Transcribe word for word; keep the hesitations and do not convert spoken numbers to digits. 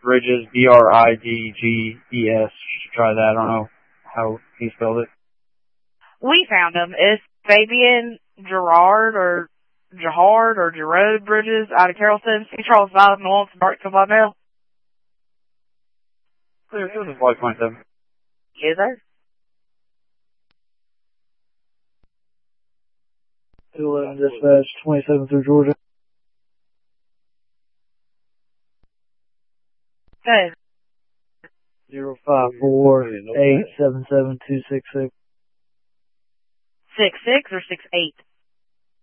Bridges, B R I D G E S. Try that. I don't know how he spelled it. We found him. It's Fabian Gerard or Gerard or Gerard Bridges out of Carrollton. C Charles five and one from Mark Cavadell. Clear, it was a flight twenty-seven. Is there? two eleven dispatch, twenty-seven through Georgia. Hey. zero five four eight seven seven two six six. Six six or six eight?